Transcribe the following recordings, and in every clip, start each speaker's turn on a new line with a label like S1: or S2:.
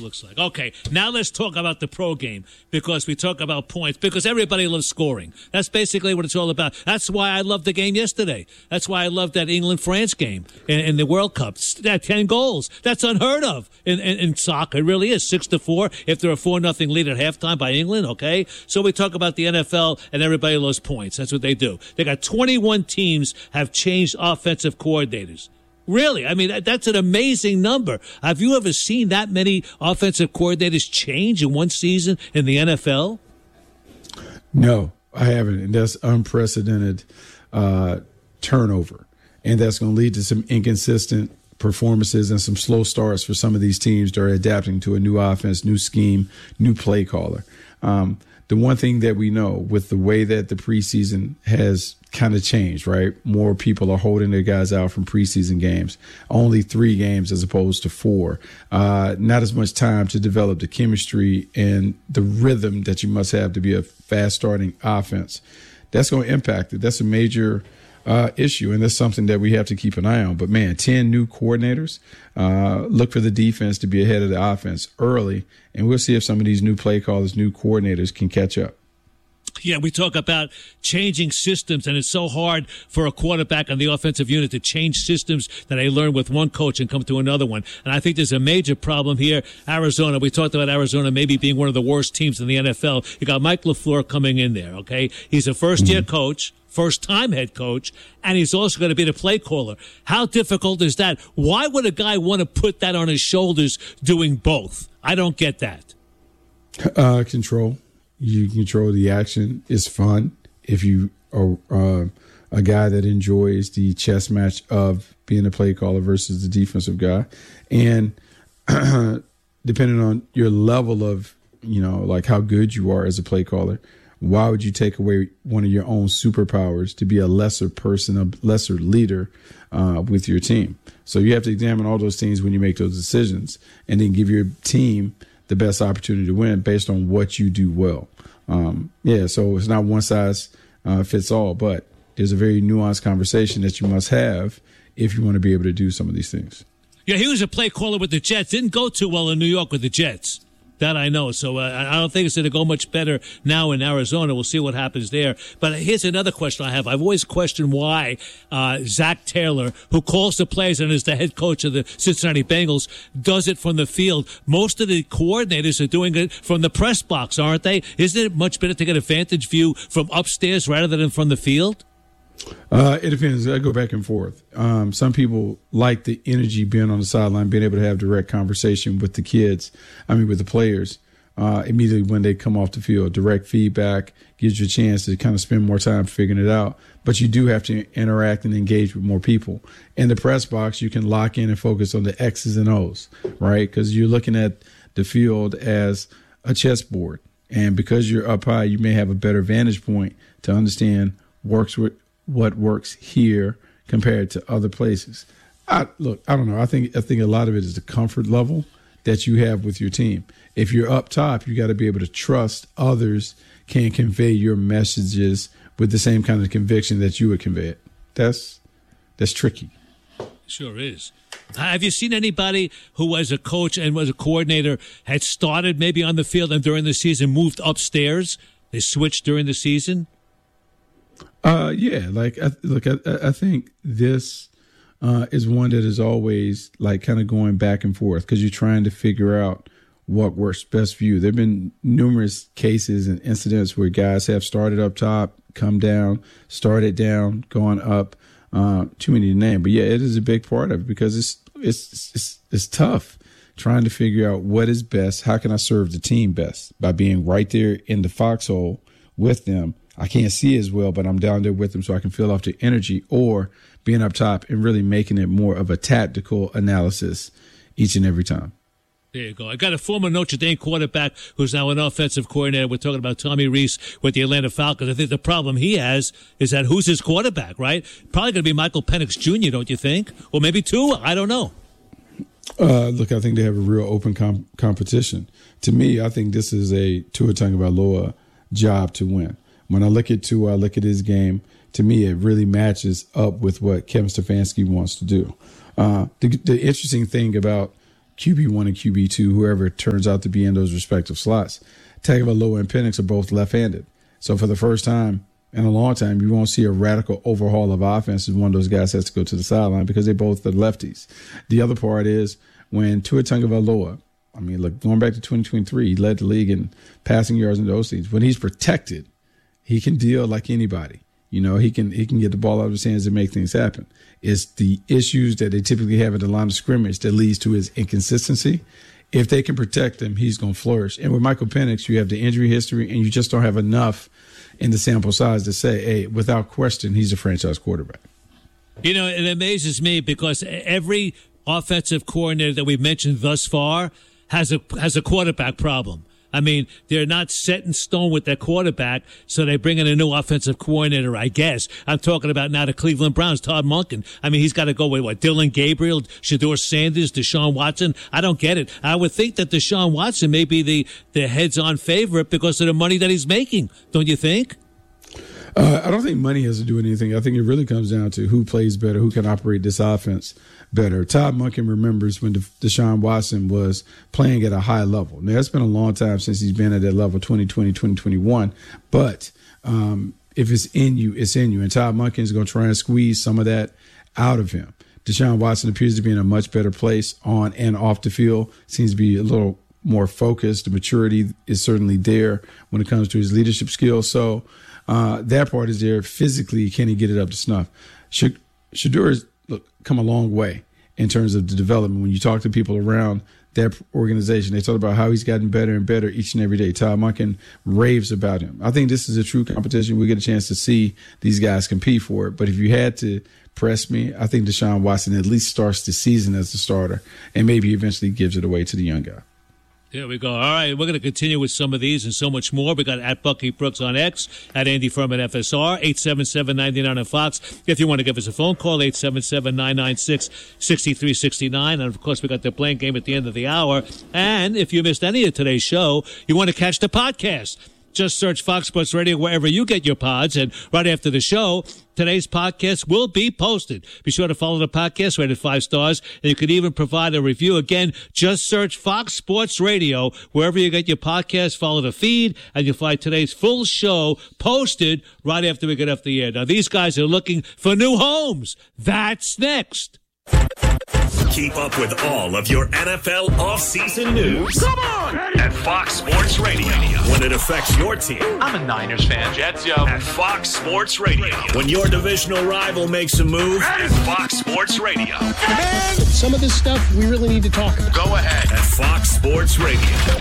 S1: looks like. Okay, now let's talk about the pro game because we talk about points because everybody loves scoring. That's basically what it's all about. That's why I loved the game yesterday. That's why I loved that England-France game in the World Cup. That 10 goals. That's unheard of in soccer. It really is. 6-4 if they're a 4-0 lead at halftime by England, okay? So we talk about the NFL and everybody loves points. That's what they do. They got 21 teams have changed offensive coordinators. Really? I mean, that's an amazing number. Have you ever seen that many offensive coordinators change in one season in the NFL?
S2: No, I haven't. And that's unprecedented turnover. And that's going to lead to some inconsistent performances and some slow starts for some of these teams that are adapting to a new offense, new scheme, new play caller. The one thing that we know with the way that the preseason has kind of changed, right? More people are holding their guys out from preseason games. Only 3 games as opposed to 4. Not as much time to develop the chemistry and the rhythm that you must have to be a fast starting offense. That's going to impact it. That's a major issue, and that's something that we have to keep an eye on. But, man, 10 new coordinators. Look for the defense to be ahead of the offense early, and we'll see if some of these new play callers, new coordinators can catch up.
S1: Yeah, we talk about changing systems, and it's so hard for a quarterback on the offensive unit to change systems that they learn with one coach and come to another one. And I think there's a major problem here. Arizona, we talked about Arizona maybe being one of the worst teams in the NFL. You got Mike LaFleur coming in there, okay? He's a first-year coach, first-time head coach, and he's also going to be the play caller. How difficult is that? Why would a guy want to put that on his shoulders doing both? I don't get that.
S2: Control. You control the action. It's fun if you are a guy that enjoys the chess match of being a play caller versus the defensive guy. And depending on your level of, like how good you are as a play caller, why would you take away one of your own superpowers to be a lesser person, a lesser leader with your team? So you have to examine all those things when you make those decisions and then give your team the best opportunity to win based on what you do well. So it's not one size fits all, but there's a very nuanced conversation that you must have if you want to be able to do some of these things.
S1: Yeah, he was a play caller with the Jets. Didn't go too well in New York with the Jets. That I know. So I don't think it's going to go much better now in Arizona. We'll see what happens there. But here's another question I have. I've always questioned why Zach Taylor, who calls the plays and is the head coach of the Cincinnati Bengals, does it from the field. Most of the coordinators are doing it from the press box, aren't they? Isn't it much better to get a vantage view from upstairs rather than from the field?
S2: It depends. I go back and forth. Some people like the energy being on the sideline, being able to have direct conversation with the kids. With the players immediately when they come off the field. Direct feedback gives you a chance to kind of spend more time figuring it out. But you do have to interact and engage with more people. In the press box, you can lock in and focus on the X's and O's, right? Because you're looking at the field as a chessboard. And because you're up high, you may have a better vantage point to understand what works here compared to other places. I don't know. I think a lot of it is the comfort level that you have with your team. If you're up top, you got to be able to trust others can convey your messages with the same kind of conviction that you would convey it. That's tricky.
S1: Sure is. Have you seen anybody who was a coach and was a coordinator had started maybe on the field and during the season moved upstairs? They switched during the season? I think this is one that is always like kind of going back and forth because you're trying to figure out what works best for you. There have been numerous cases and incidents where guys have started up top, come down, started down, gone up. Too many to name, but yeah, it is a big part of it because it's tough trying to figure out what is best. How can I serve the team best by being right there in the foxhole with them? I can't see as well, but I'm down there with them so I can feel off the energy, or being up top and really making it more of a tactical analysis each and every time. There you go. I got a former Notre Dame quarterback who's now an offensive coordinator. We're talking about Tommy Rees with the Atlanta Falcons. I think the problem he has is that who's his quarterback, right? Probably going to be Michael Penix Jr., don't you think? Or maybe Tua. I don't know.
S2: Look, I think they have a real open competition. To me, I think this is a Tua Tagovailoa job to win. When I look at Tua, I look at his game. To me, it really matches up with what Kevin Stefanski wants to do. The interesting thing about
S1: QB1 and QB2, whoever it turns out to be in those respective slots. Tagovailoa and Penix are both left-handed. So for the first time in a long time, you won't see a radical overhaul of offense if one of those guys has to go to the sideline because they both are lefties. The other part is when Tua Tagovailoa, I mean, look, going back to 2023, he led the league in passing yards and those things. When he's protected, he can deal like anybody. You know, he can get the ball out of his hands and make things happen. It's the issues that they typically have at the line of scrimmage that leads to his inconsistency. If they can protect him, he's going to flourish. And with Michael Penix, you have the injury history, and you just don't have enough in the sample size to say, hey, without question, he's a franchise quarterback.
S3: You know, it amazes me because every offensive coordinator that we've mentioned thus far has a quarterback problem. I mean, they're not set in stone with their quarterback, so they bring in a new offensive coordinator, I guess. I'm talking about now the Cleveland Browns, Todd Monken. I mean, he's got to go with, Dylan Gabriel, Shedeur Sanders, Deshaun Watson. I don't get it. I would think that Deshaun Watson may be the heads-on favorite because of the money that he's making. Don't you think?
S1: I don't think money has to do with anything. I think it really comes down to who plays better, who can operate this offense better. Todd Monken remembers when Deshaun Watson was playing at a high level. Now, it's been a long time since he's been at that level, 2020, 2021. But if it's in you, it's in you. And Todd Monken is going to try and squeeze some of that out of him. Deshaun Watson appears to be in a much better place on and off the field, seems to be a little more focused. The maturity is certainly there when it comes to his leadership skills. So that part is there. Physically, can he get it up to snuff? Shedeur has come a long way in terms of the development. When you talk to people around that organization, they talk about how he's gotten better and better each and every day. Todd Monken raves about him. I think this is a true competition. We get a chance to see these guys compete for it. But if you had to press me, I think Deshaun Watson at least starts the season as the starter and maybe eventually gives it away to the young guy.
S3: There we go. All right, we're going to continue with some of these and so much more. We got at Bucky Brooks on X, at Andy Furman FSR, 877-99 on Fox. If you want to give us a phone call, 877-996-6369. And, of course, we got the playing game at the end of the hour. And if you missed any of today's show, you want to catch the podcast. Just search Fox Sports Radio wherever you get your pods. And right after the show, today's podcast will be posted. Be sure to follow the podcast, rated 5 stars. And you can even provide a review. Again, just search Fox Sports Radio wherever you get your podcast. Follow the feed, and you'll find today's full show posted right after we get off the air. Now, these guys are looking for new homes. That's next.
S4: Keep up with all of your NFL offseason news. Come on! At Fox Sports Radio. When it affects your team.
S5: I'm a Niners fan. Jets, yo.
S4: At Fox Sports Radio. When your divisional rival makes a move. At Fox Sports Radio.
S6: Man, some of this stuff we really need to talk about.
S4: Go ahead. At Fox Sports Radio.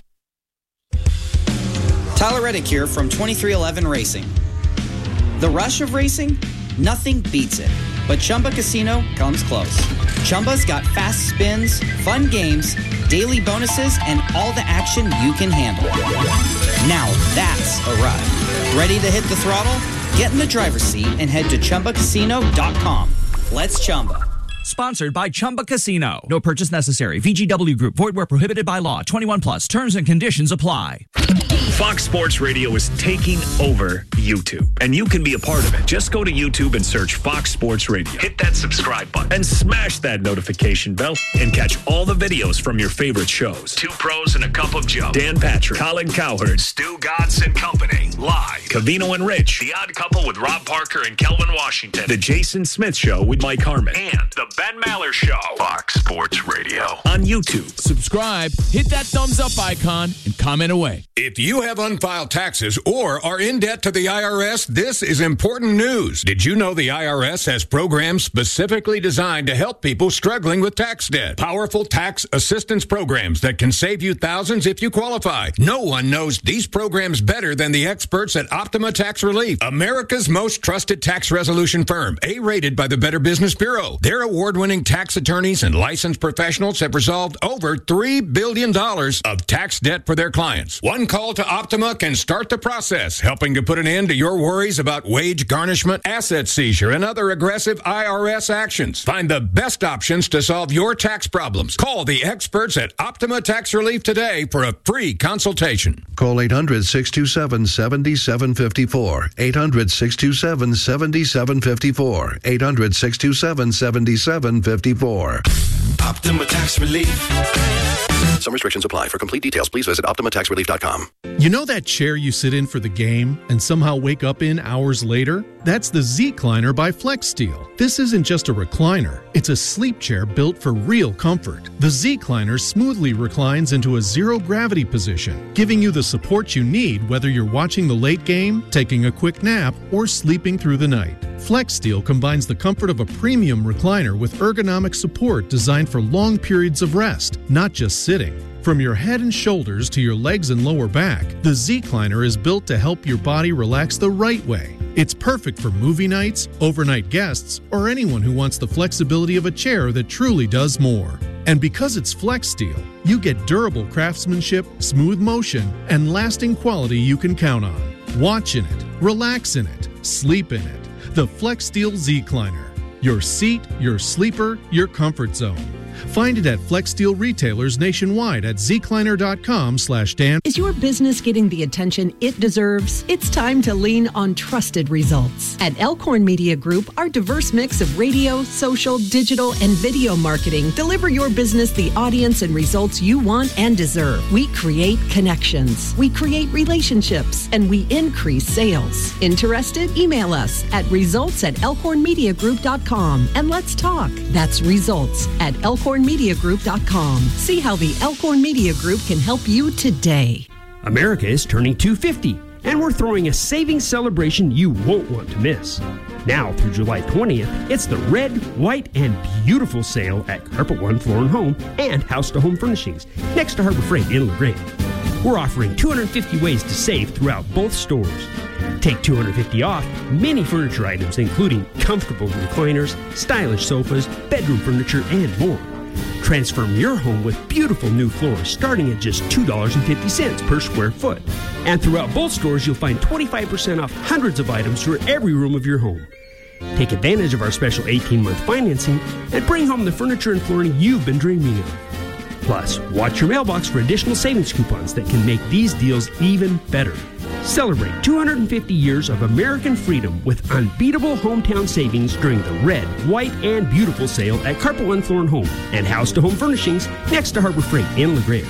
S7: Tyler Reddick here from 2311 Racing. The rush of racing? Nothing beats it. But Chumba Casino comes close. Chumba's got fast spins, fun games, daily bonuses, and all the action you can handle. Now that's a ride. Ready to hit the throttle? Get in the driver's seat and head to ChumbaCasino.com. Let's Chumba.
S8: Sponsored by Chumba Casino. No purchase necessary. VGW Group. Void where prohibited by law. 21 plus. Terms and conditions apply.
S4: Fox Sports Radio is taking over YouTube, and you can be a part of it. Just go to YouTube and search Fox Sports Radio. Hit that subscribe button and smash that notification bell and catch all the videos from your favorite shows. Two Pros and a Cup of Joe. Dan Patrick, Colin Cowherd, Stu Godson and Company. Live. Covino and Rich. The Odd Couple with Rob Parker and Kelvin Washington. The Jason Smith Show with Mike Harmon. And the Ben Maller Show. Fox Sports Radio. On YouTube.
S9: Subscribe, hit that thumbs up icon, and comment away.
S10: If you have unfiled taxes or are in debt to the IRS, this is important news. Did you know the IRS has programs specifically designed to help people struggling with tax debt? Powerful tax assistance programs that can save you thousands if you qualify. No one knows these programs better than the experts at Optima Tax Relief, America's most trusted tax resolution firm, A-rated by the Better Business Bureau. Their award-winning tax attorneys and licensed professionals have resolved over $3 billion of tax debt for their clients. One call to to Optima can start the process, helping to put an end to your worries about wage garnishment, asset seizure, and other aggressive IRS actions. Find the best options to solve your tax problems. Call the experts at Optima Tax Relief today for a free consultation.
S11: Call 800-627-7754. 800-627-7754. 800-627-7754.
S12: Optima Tax Relief.
S13: Some restrictions apply. For complete details, please visit OptimaTaxRelief.com.
S14: You know that chair you sit in for the game and somehow wake up in hours later? That's the Z-Cliner by FlexSteel. This isn't just a recliner. It's a sleep chair built for real comfort. The Z-Cliner smoothly reclines into a zero-gravity position, giving you the support you need whether you're watching the late game, taking a quick nap, or sleeping through the night. FlexSteel combines the comfort of a premium recliner with ergonomic support designed for long periods of rest, not just sitting. From your head and shoulders to your legs and lower back, the Z-Cliner is built to help your body relax the right way. It's perfect for movie nights, overnight guests, or anyone who wants the flexibility of a chair that truly does more. And because it's FlexSteel, you get durable craftsmanship, smooth motion, and lasting quality you can count on. Watch in it, relax in it, sleep in it. The FlexSteel Z-Cliner. Your seat, your sleeper, your comfort zone. Find it at FlexSteel retailers nationwide at zcliner.com/Dan.
S15: Is your business getting the attention it deserves? It's time to lean on trusted results. At Elkhorn Media Group, our diverse mix of radio, social, digital, and video marketing deliver your business the audience and results you want and deserve. We create connections, we create relationships, and we increase sales. Interested? Email us at results@elkhornmediagroup.com and let's talk. That's results@elkhornmediagroup.com. See how the Elkhorn Media Group can help you today.
S16: America is turning 250, and we're throwing a savings celebration you won't want to miss. Now through July 20th, it's the Red, White, and Beautiful sale at Carpet One Floor & Home and House to Home Furnishings, next to Harbor Freight in LaGrange. We're offering 250 ways to save throughout both stores. Take $250 off many furniture items, including comfortable recliners, stylish sofas, bedroom furniture, and more. Transform your home with beautiful new floors starting at just $2.50 per square foot. And throughout both stores, you'll find 25% off hundreds of items for every room of your home. Take advantage of our special 18-month financing and bring home the furniture and flooring you've been dreaming of. Plus, watch your mailbox for additional savings coupons that can make these deals even better. Celebrate 250 years of American freedom with unbeatable hometown savings during the Red, White, and Beautiful sale at Carpet One Floor & Home and House to Home Furnishings next to Harbor Freight in LaGrange.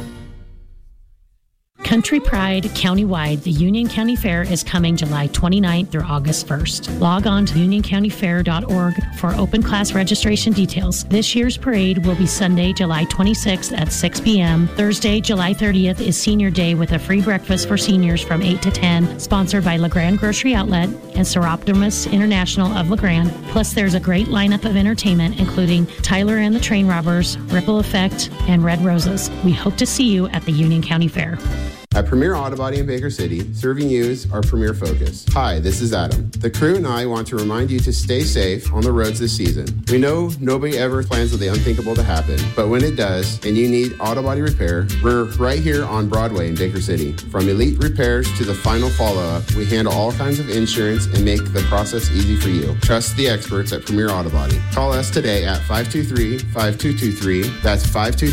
S17: Country Pride Countywide, the Union County Fair is coming July 29th through August 1st. Log on to unioncountyfair.org for open class registration details. This year's parade will be Sunday, July 26th at 6 p.m. Thursday, July 30th is Senior Day with a free breakfast for seniors from 8 to 10, sponsored by LeGrand Grocery Outlet and Seroptimus International of LeGrand. Plus, there's a great lineup of entertainment, including Tyler and the Train Robbers, Ripple Effect, and Red Roses. We hope to see you at the Union County Fair.
S18: At Premier Auto Body in Baker City, serving you is our premier focus. Hi, this is Adam. The crew and I want to remind you to stay safe on the roads this season. We know nobody ever plans for the unthinkable to happen, but when it does, and you need auto body repair, we're right here on Broadway in Baker City. From elite repairs to the final follow-up, we handle all kinds of insurance and make the process easy for you. Trust the experts at Premier Auto Body. Call us today at 523-5223. That's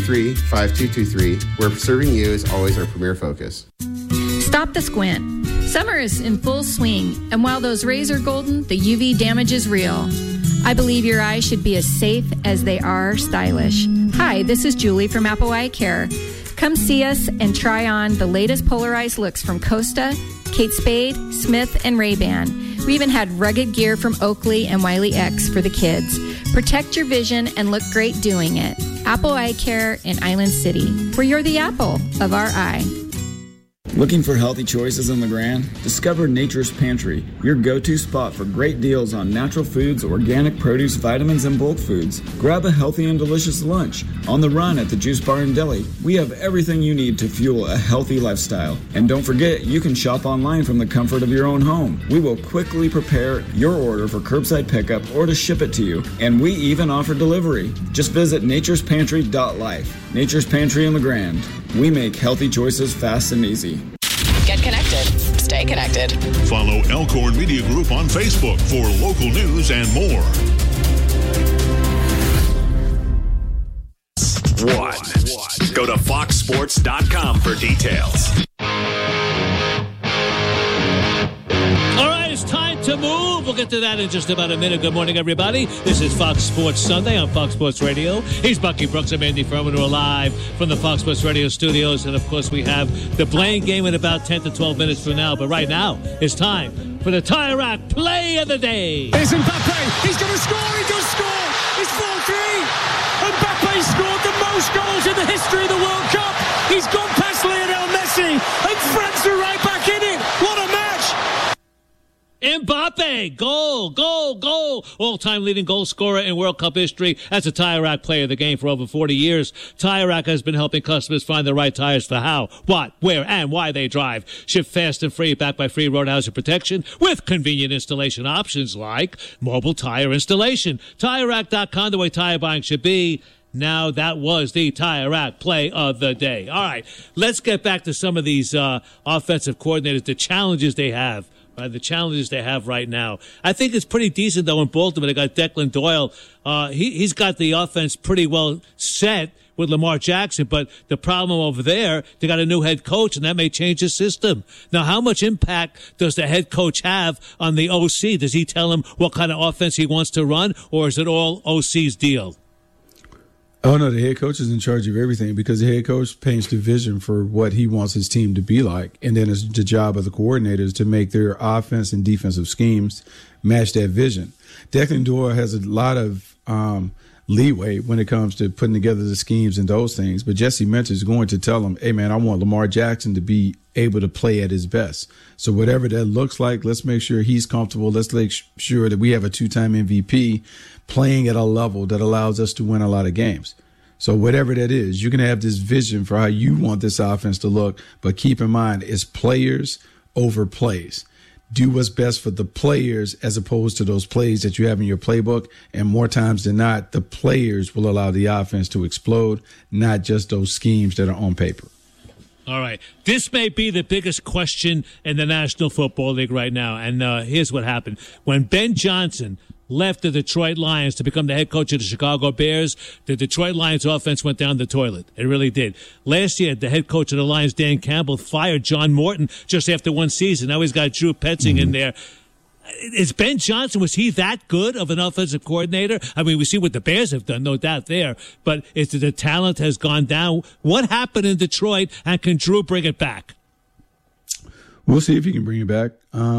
S18: 523-5223, where serving you is always our premier focus.
S19: Stop the squint. Summer is in full swing, and while those rays are golden, the UV damage is real. I believe your eyes should be as safe as they are stylish. Hi, this is Julie from Apple Eye Care. Come see us and try on the latest polarized looks from Costa, Kate Spade, Smith, and Ray-Ban. We even had rugged gear from Oakley and Wiley X for the kids. Protect your vision and look great doing it. Apple Eye Care in Island City, where you're the apple of our eye.
S20: Looking for healthy choices in LeGrand? Discover Nature's Pantry, your go-to spot for great deals on natural foods, organic produce, vitamins, and bulk foods. Grab a healthy and delicious lunch. On the run at the Juice Bar and Deli, we have everything you need to fuel a healthy lifestyle. And don't forget, you can shop online from the comfort of your own home. We will quickly prepare your order for curbside pickup or to ship it to you. And we even offer delivery. Just visit naturespantry.life. Nature's Pantry in LeGrand. We make healthy choices fast and easy.
S21: Get connected. Stay connected.
S22: Follow Elkhorn Media Group on Facebook for local news and more.
S4: Go to foxsports.com for details.
S3: All right, it's time to move. We'll get to that in just about a minute. Good morning, everybody. This is Fox Sports Sunday on Fox Sports Radio. He's Bucky Brooks. I'm Andy Furman. We're live from the Fox Sports Radio studios. And, of course, we have the Blaine game in about 10 to 12 minutes from now. But right now, it's time for the Tire Rack Play of the Day.
S23: Here's Mbappe. He's going to score. He does score. It's 4-3. Mbappe scored the most goals in the history of the World Cup. He's gone past Lionel Messi. And France are right back in it. What a match.
S3: Mbappe, goal. All-time leading goal scorer in World Cup history as a Tire Rack player of the game for over 40 years. Tire Rack has been helping customers find the right tires for how, what, where, and why they drive. Ship fast and free, backed by free road hazard protection with convenient installation options like mobile tire installation. TireRack.com, the way tire buying should be. Now, that was the Tire Rack Play of the Day. All right, let's get back to some of these offensive coordinators, the challenges they have. The challenges they have right now. I think it's pretty decent, though, in Baltimore. They got Declan Doyle. He's got the offense pretty well set with Lamar Jackson, but the problem over there, they got a new head coach, and that may change the system. Now, how much impact does the head coach have on the OC? Does he tell him what kind of offense he wants to run, or is it all OC's deal?
S2: Oh, no, the head coach is in charge of everything because the head coach paints the vision for what he wants his team to be like. And then it's the job of the coordinators to make their offense and defensive schemes match that vision. Declan Doyle has a lot of leeway when it comes to putting together the schemes and those things. But Jesse Minter is going to tell him, hey, man, I want Lamar Jackson to be able to play at his best. So whatever that looks like, let's make sure he's comfortable. Let's make sure that we have a 2-time MVP playing at a level that allows us to win a lot of games. So whatever that is, you can have this vision for how you want this offense to look, but keep in mind it's players over plays. Do what's best for the players as opposed to those plays that you have in your playbook. And more times than not, the players will allow the offense to explode, not just those schemes that are on paper.
S3: All right. This may be the biggest question in the National Football League right now. And here's what happened. When Ben Johnson left the Detroit Lions to become the head coach of the Chicago Bears, the Detroit Lions offense went down the toilet. It really did. Last year, the head coach of the Lions, Dan Campbell, fired John Morton just after one season. Now he's got Drew Petzing in there. Is Ben Johnson, was he that good of an offensive coordinator? I mean, we see what the Bears have done, no doubt there. But is the talent has gone down? What happened in Detroit, and can Drew bring it back?
S2: We'll see if he can bring it back.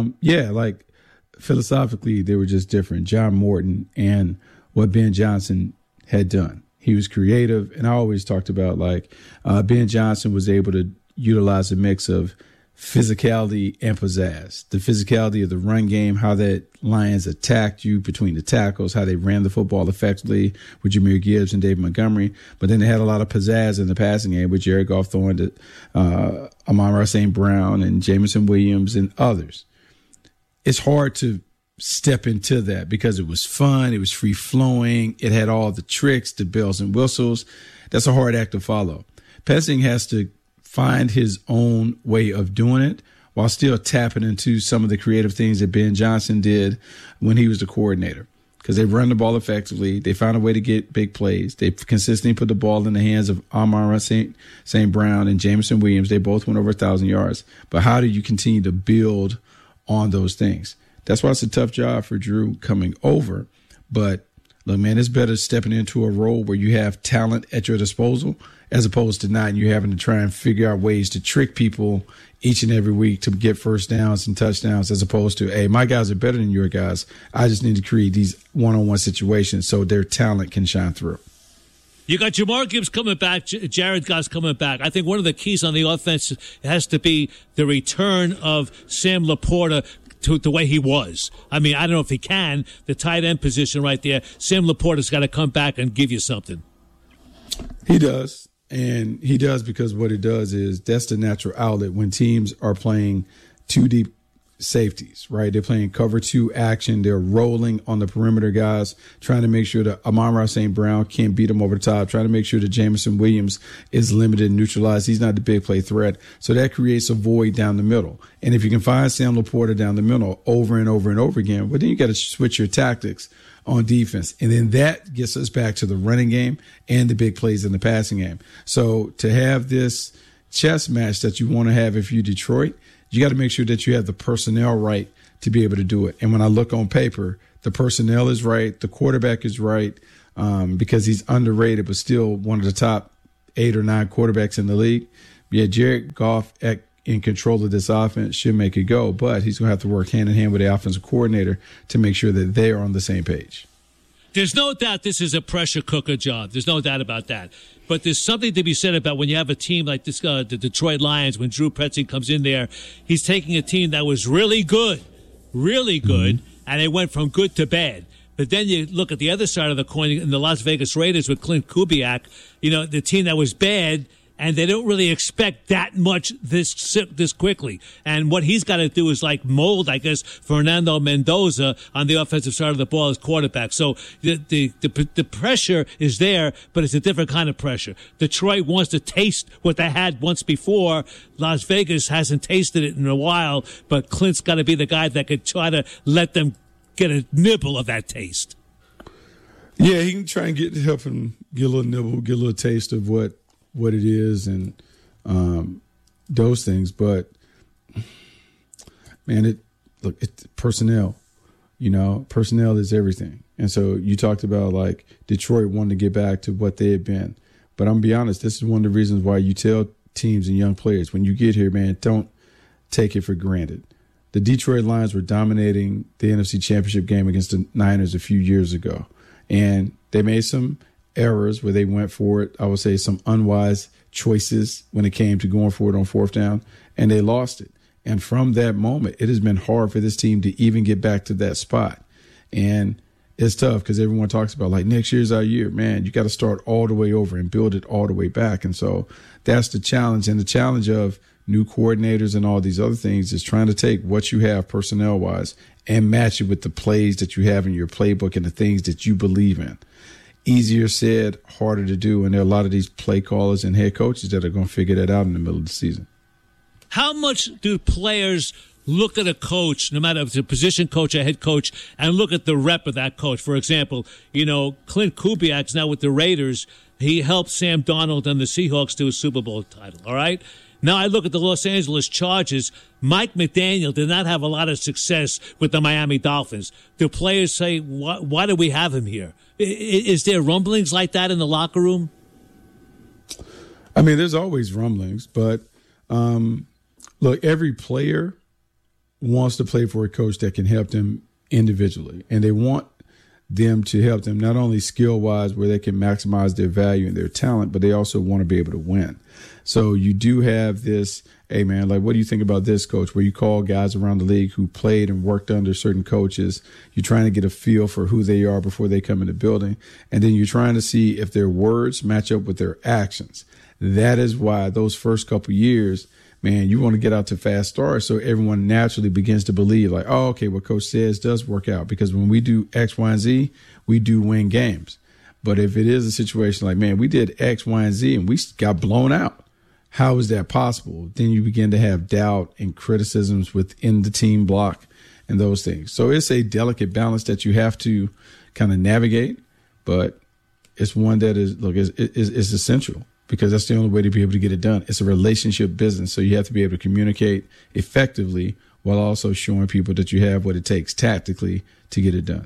S2: Philosophically, they were just different. John Morton and what Ben Johnson had done. He was creative, and I always talked about Ben Johnson was able to utilize a mix of physicality and pizzazz. The physicality of the run game, how that Lions attacked you between the tackles, how they ran the football effectively with Jahmyr Gibbs and David Montgomery. But then they had a lot of pizzazz in the passing game with Jared Goff throwing to Amon-Ra St. Brown and Jameson Williams and others. It's hard to step into that because it was fun. It was free flowing. It had all the tricks, the bells and whistles. That's a hard act to follow. Petzing has to find his own way of doing it while still tapping into some of the creative things that Ben Johnson did when he was the coordinator. Because they run the ball effectively. They found a way to get big plays. They consistently put the ball in the hands of Amon-Ra St. Brown and Jameson Williams. They both went over 1,000 yards. But how do you continue to build on those things? That's why it's a tough job for Drew coming over. But look, man, it's better stepping into a role where you have talent at your disposal as opposed to not, and you having to try and figure out ways to trick people each and every week to get first downs and touchdowns, as opposed to, hey, my guys are better than your guys. I just need to create these one-on-one situations so their talent can shine through.
S3: You got Jahmyr Gibbs coming back, Jared Goff coming back. I think one of the keys on the offense has to be the return of Sam Laporta to the way he was. I mean, I don't know if he can. The tight end position right there, Sam Laporta's got to come back and give you something.
S2: He does. And he does because what it does is that's the natural outlet when teams are playing 2 deep safeties, right? They're playing cover 2 action. They're rolling on the perimeter guys, trying to make sure that Amon-Ra St. Brown can't beat them over the top, trying to make sure that Jameson Williams is limited and neutralized. He's not the big play threat. So that creates a void down the middle. And if you can find Sam Laporta down the middle over and over and over again, well, then you got to switch your tactics on defense. And then that gets us back to the running game and the big plays in the passing game. So to have this chess match that you want to have if you're Detroit, you got to make sure that you have the personnel right to be able to do it. And when I look on paper, the personnel is right. The quarterback is right because he's underrated, but still one of the top 8 or 9 quarterbacks in the league. Yeah, Jared Goff in control of this offense should make it go, but he's going to have to work hand in hand with the offensive coordinator to make sure that they are on the same page.
S3: There's no doubt this is a pressure cooker job. There's no doubt about that. But there's something to be said about when you have a team like this, the Detroit Lions, when Drew Petzing comes in there, he's taking a team that was really good, and they went from good to bad. But then you look at the other side of the coin in the Las Vegas Raiders with Clint Kubiak, the team that was bad, and they don't really expect that much this quickly. And what he's got to do is like mold, I guess, Fernando Mendoza on the offensive side of the ball as quarterback. So the pressure is there, but it's a different kind of pressure. Detroit wants to taste what they had once before. Las Vegas hasn't tasted it in a while, but Clint's got to be the guy that could try to let them get a nibble of that taste.
S2: Yeah, he can try and help him get a little nibble, get a little taste of what it is and those things. But, man, it's personnel. Personnel is everything. And so you talked about, like, Detroit wanting to get back to what they had been. But I'm going to be honest, this is one of the reasons why you tell teams and young players, when you get here, man, don't take it for granted. The Detroit Lions were dominating the NFC Championship game against the Niners a few years ago. And they made some errors where they went for it. I would say some unwise choices when it came to going for it on 4th down, and they lost it. And from that moment, it has been hard for this team to even get back to that spot. And it's tough because everyone talks about, like, next year's our year. Man, you got to start all the way over and build it all the way back. And so that's the challenge. And the challenge of new coordinators and all these other things is trying to take what you have personnel-wise and match it with the plays that you have in your playbook and the things that you believe in. Easier said, harder to do. And there are a lot of these play callers and head coaches that are going to figure that out in the middle of the season.
S3: How much do players look at a coach, no matter if it's a position coach or head coach, and look at the rep of that coach? For example, Clint Kubiak's now with the Raiders. He helped Sam Darnold and the Seahawks to a Super Bowl title, all right? Now I look at the Los Angeles Chargers. Mike McDaniel did not have a lot of success with the Miami Dolphins. Do players say, why do we have him here? Is there rumblings like that in the locker room?
S2: I mean, there's always rumblings, but look, every player wants to play for a coach that can help them individually, and they want them to help them not only skill-wise where they can maximize their value and their talent, but they also want to be able to win. So you do have this, hey, man, like, what do you think about this, coach, where you call guys around the league who played and worked under certain coaches. You're trying to get a feel for who they are before they come in the building, and then you're trying to see if their words match up with their actions. That is why those first couple years, man, you want to get out to fast starts so everyone naturally begins to believe, like, oh, okay, what coach says does work out. Because when we do X, Y, and Z, we do win games. But if it is a situation like, man, we did X, Y, and Z and we got blown out, how is that possible? Then you begin to have doubt and criticisms within the team block and those things. So it's a delicate balance that you have to kind of navigate, but it's one that is essential. Because that's the only way to be able to get it done. It's a relationship business, so you have to be able to communicate effectively while also showing people that you have what it takes tactically to get it done.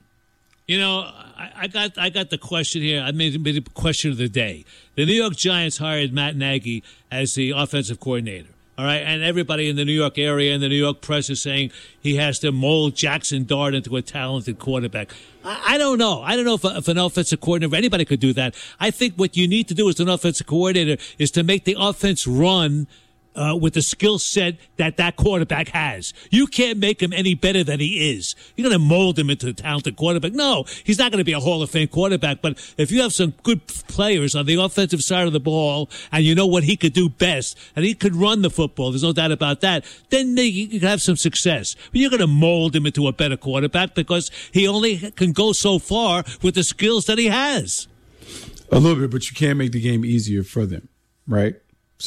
S3: I got the question here. I made the question of the day. The New York Giants hired Matt Nagy as the offensive coordinator. All right, and everybody in the New York area and the New York press is saying he has to mold Jackson Dart into a talented quarterback. I don't know. I don't know if an offensive coordinator, anybody could do that. I think what you need to do as an offensive coordinator is to make the offense run with the skill set that quarterback has. You can't make him any better than he is. You're going to mold him into a talented quarterback. No, he's not going to be a Hall of Fame quarterback, but if you have some good players on the offensive side of the ball and you know what he could do best, and he could run the football, there's no doubt about that, then you can have some success. But you're going to mold him into a better quarterback because he only can go so far with the skills that he has.
S2: A little bit, but you can't make the game easier for them, right?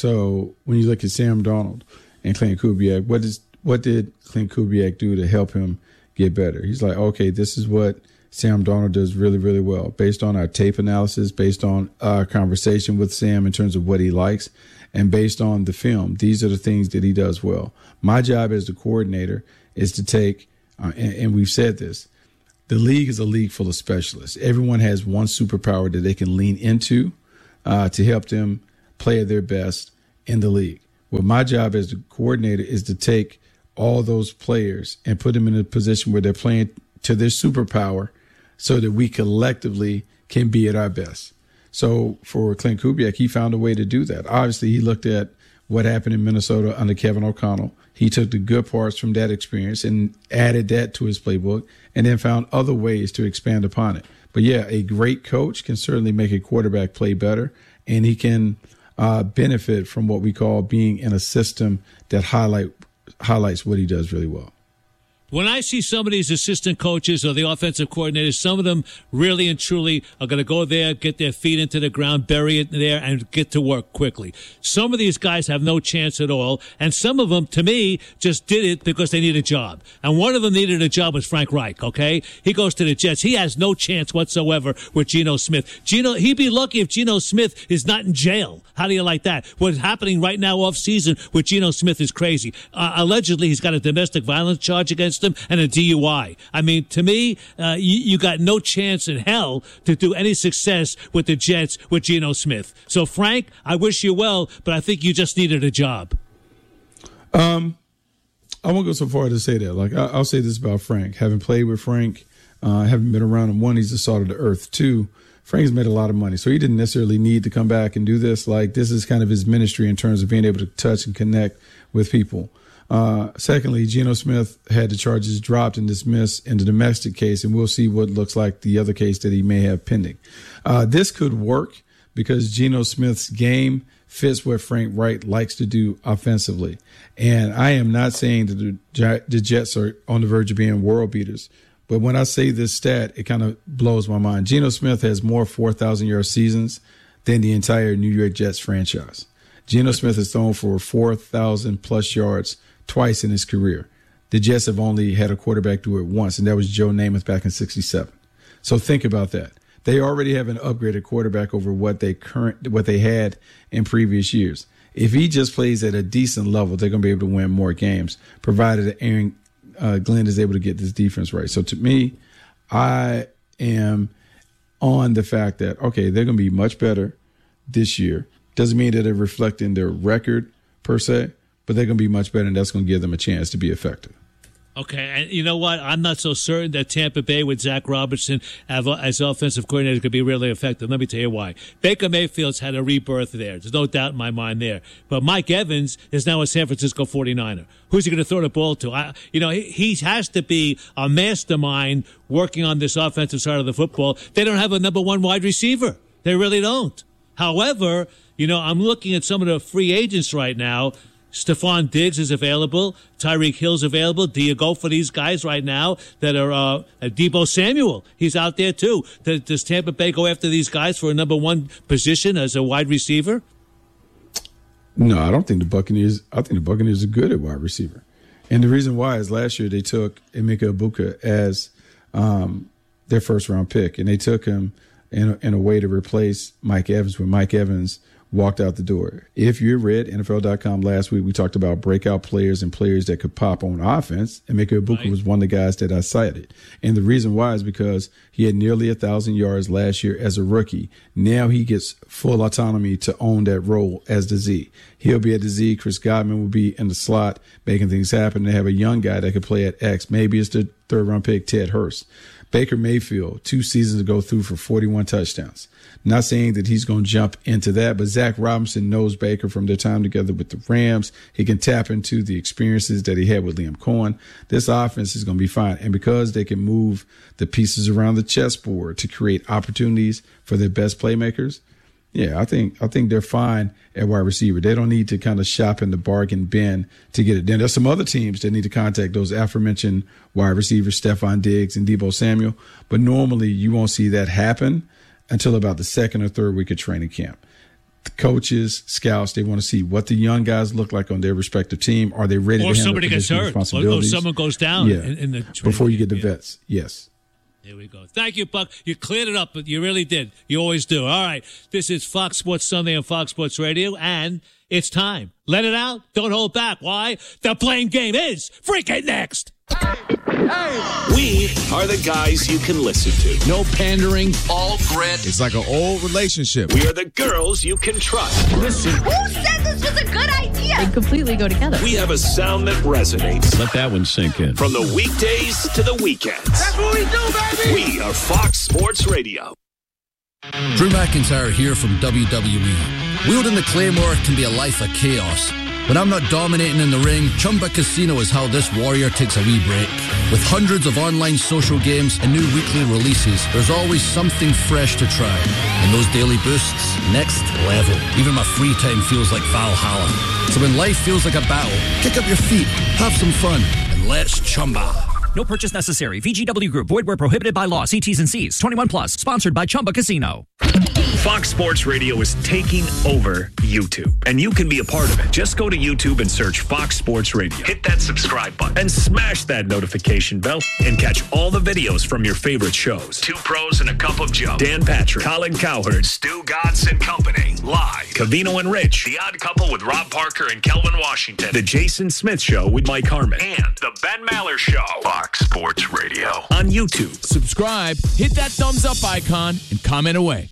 S2: So when you look at Sam Darnold and Clint Kubiak, what did Clint Kubiak do to help him get better? He's like, okay, this is what Sam Darnold does really, really well. Based on our tape analysis, based on our conversation with Sam in terms of what he likes, and based on the film, these are the things that he does well. My job as the coordinator is to take, and we've said this, the league is a league full of specialists. Everyone has one superpower that they can lean into to help them play at their best in the league. Well, my job as the coordinator is to take all those players and put them in a position where they're playing to their superpower so that we collectively can be at our best. So for Clint Kubiak, he found a way to do that. Obviously, he looked at what happened in Minnesota under Kevin O'Connell. He took the good parts from that experience and added that to his playbook and then found other ways to expand upon it. But, yeah, a great coach can certainly make a quarterback play better, and he can benefit from what we call being in a system that highlights what he does really well.
S3: When I see some of these assistant coaches or the offensive coordinators, some of them really and truly are going to go there, get their feet into the ground, bury it there, and get to work quickly. Some of these guys have no chance at all, and some of them, to me, just did it because they need a job. And one of them needed a job was Frank Reich, okay? He goes to the Jets. He has no chance whatsoever with Geno Smith. He'd be lucky if Geno Smith is not in jail. How do you like that? What's happening right now off season with Geno Smith is crazy. Allegedly, he's got a domestic violence charge against him and a DUI. I mean, to me, you got no chance in hell to do any success with the Jets with Geno Smith. So, Frank, I wish you well, but I think you just needed a job.
S2: I won't go so far to say that. Like, I'll say this about Frank. Having played with Frank, having been around him, one, he's the salt of the earth. Two, Frank's made a lot of money, so he didn't necessarily need to come back and do this. Like, this is kind of his ministry in terms of being able to touch and connect with people. Secondly, Geno Smith had the charges dropped and dismissed in the domestic case, and we'll see what looks like the other case that he may have pending. This could work because Geno Smith's game fits what Frank Reich likes to do offensively. And I am not saying that the Jets are on the verge of being world beaters. But when I say this stat, it kind of blows my mind. Geno Smith has more 4,000-yard seasons than the entire New York Jets franchise. Geno Smith has thrown for 4,000-plus yards twice in his career. The Jets have only had a quarterback do it once, and that was Joe Namath back in '67. So think about that. They already have an upgraded quarterback over what they had in previous years. If he just plays at a decent level, they're going to be able to win more games, provided that Aaron Glenn is able to get this defense right. So to me, I am on the fact that, okay, they're going to be much better this year. Doesn't mean that they're reflecting their record per se, but they're going to be much better, and that's going to give them a chance to be effective.
S3: Okay, and you know what? I'm not so certain that Tampa Bay with Zach Robertson as offensive coordinator could be really effective. Let me tell you why. Baker Mayfield's had a rebirth there. There's no doubt in my mind there. But Mike Evans is now a San Francisco 49er. Who's he going to throw the ball to? He has to be a mastermind working on this offensive side of the football. They don't have a number one wide receiver. They really don't. However, I'm looking at some of the free agents right now. Stephon Diggs is available. Tyreek Hill's available. Do you go for these guys right now that are Deebo Samuel? He's out there too. Does Tampa Bay go after these guys for a number one position as a wide receiver?
S2: No, I don't think the Buccaneers. I think the Buccaneers are good at wide receiver, and the reason why is last year they took Emeka Egbuka as their first round pick, and they took him in a way to replace Mike Evans when Mike Evans walked out the door. If you read NFL.com last week, we talked about breakout players and players that could pop on offense. And Emeka Egbuka was one of the guys that I cited. And the reason why is because he had nearly 1,000 yards last year as a rookie. Now he gets full autonomy to own that role as the Z. He'll be at the Z. Chris Godwin will be in the slot making things happen. They have a young guy that could play at X. Maybe it's the third-round pick, Ted Hurst. Baker Mayfield 2 seasons ago threw for 41 touchdowns. Not saying that he's going to jump into that, but Zach Robinson knows Baker from their time together with the Rams. He can tap into the experiences that he had with Liam Cohen. This offense is going to be fine. And because they can move the pieces around the chessboard to create opportunities for their best playmakers, yeah, I think they're fine at wide receiver. They don't need to kind of shop in the bargain bin to get it done. There's some other teams that need to contact those aforementioned wide receivers, Stephon Diggs and Deebo Samuel. But normally you won't see that happen until about the second or third week of training camp. The coaches, scouts, they want to see what the young guys look like on their respective team. Are they ready to handle
S3: somebody gets hurt, or someone goes down in the training
S2: before you get the
S3: camp.
S2: vets. Yes.
S3: There we go. Thank you, Buck. You cleared it up, but you really did. You always do. All right. This is Fox Sports Sunday on Fox Sports Radio, and it's time. Let it out. Don't hold back. Why? The playing game is freaking next.
S1: We are the guys you can listen to.
S9: No pandering.
S1: All grit.
S9: It's like an old relationship.
S1: We are the girls you can trust. Listen.
S5: Who said this was a good idea? They completely go together.
S1: We have a sound that resonates.
S9: Let that one sink in.
S1: From the weekdays to the weekends.
S23: That's what we do, baby!
S1: We are Fox Sports Radio.
S6: Drew McIntyre here from WWE. Wielding the Claymore can be a life of chaos. When I'm not dominating in the ring, Chumba Casino is how this warrior takes a wee break. With hundreds of online social games and new weekly releases, there's always something fresh to try. And those daily boosts, next level. Even my free time feels like Valhalla. So when life feels like a battle, kick up your feet, have some fun, and let's Chumba.
S8: No purchase necessary. VGW Group. Void where prohibited by law. See T's and C's. 21 plus. Sponsored by Chumba Casino.
S4: Fox Sports Radio is taking over YouTube, and you can be a part of it. Just go to YouTube and search Fox Sports Radio. Hit that subscribe button and smash that notification bell and catch all the videos from your favorite shows. Two Pros and a Cup of Joe. Dan Patrick, Colin Cowherd, Stu Godson and Company. Live. Covino and Rich. The Odd Couple with Rob Parker and Kelvin Washington. The Jason Smith Show with Mike Harmon. And The Ben Maller Show. Fox Sports Radio. On YouTube.
S9: Subscribe, hit that thumbs up icon, and comment away.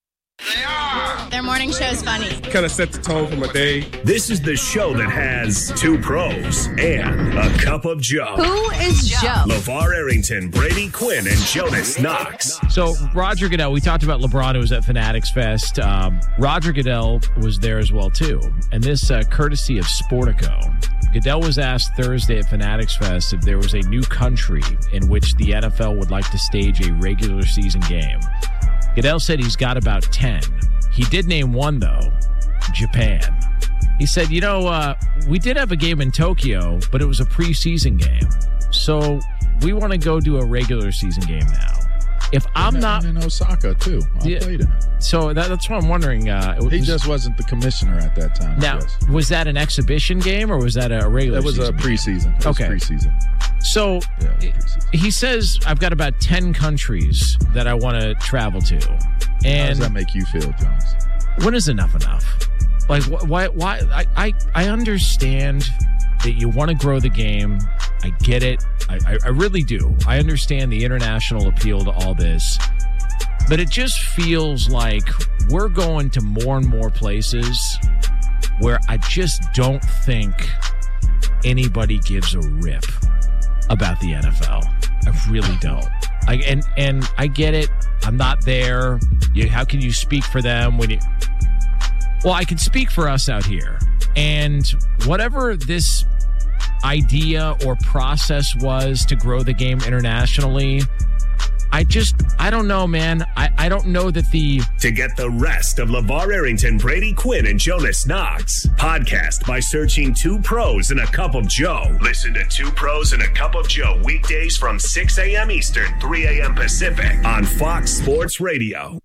S5: Their morning show is funny.
S24: Kind of set the tone for my day.
S4: This is the show that has two pros and a cup of Joe.
S5: Who is Joe?
S4: LeVar Arrington, Brady Quinn, and Jonas Knox.
S25: So Roger Goodell, we talked about LeBron who was at Fanatics Fest. Roger Goodell was there as well, too. And this courtesy of Sportico. Goodell was asked Thursday at Fanatics Fest if there was a new country in which the NFL would like to stage a regular season game. Goodell said he's got about 10. He did name one, though, Japan. He said, we did have a game in Tokyo, but it was a preseason game. So we want to go do a regular season game now. If I'm not
S2: in Osaka too, I played in it.
S25: So that's what I'm wondering.
S2: He just wasn't the commissioner at that time.
S25: Now, was that an exhibition game or was that a regular?
S2: That was
S25: season
S2: a preseason.
S25: Okay,
S2: preseason.
S25: So he says I've got about 10 countries that I want to travel to. And
S2: how does that make you feel, Jones?
S25: When is enough? Like why? I understand that you want to grow the game. I get it. I really do. I understand the international appeal to all this. But it just feels like we're going to more and more places where I just don't think anybody gives a rip about the NFL. I really don't. And I get it. I'm not there. How can you speak for them when you... Well, I can speak for us out here. And whatever this idea or process was to grow the game internationally, I don't know, man. I don't know that
S4: To get the rest of LeVar Arrington, Brady Quinn, and Jonas Knox, podcast by searching Two Pros and a Cup of Joe. Listen to Two Pros and a Cup of Joe weekdays from 6 a.m. Eastern, 3 a.m. Pacific on Fox Sports Radio.